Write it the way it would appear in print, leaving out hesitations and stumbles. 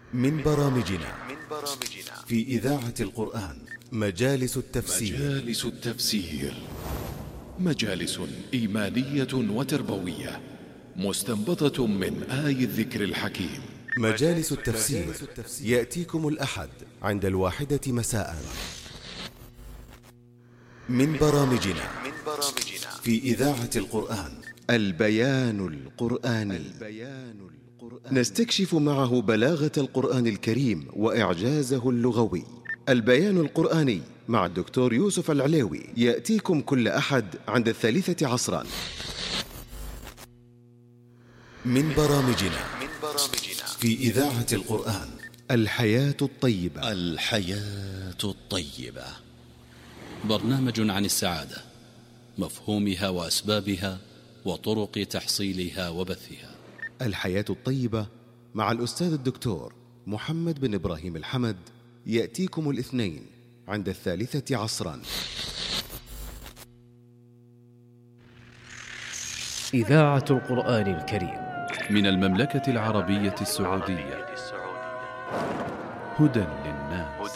من برامجنا في إذاعة القرآن مجالس التفسير. مجالس إيمانية وتربوية مستنبطة من آي الذكر الحكيم. مجالس التفسير يأتيكم الأحد عند 1:00 مساء. من برامجنا في إذاعة القرآن البيان القرآني. نستكشف معه بلاغة القرآن الكريم وإعجازه اللغوي. البيان القرآني مع الدكتور يوسف العليوي يأتيكم كل أحد عند 3 عصرا. من برامجنا في إذاعة القرآن الحياة الطيبة. برنامج عن السعادة، مفهومها وأسبابها وطرق تحصيلها وبثها. الحياة الطيبة مع الأستاذ الدكتور محمد بن إبراهيم الحمد يأتيكم الاثنين عند 3 عصرا. إذاعة القرآن الكريم من المملكة العربية السعودية. هدى للناس.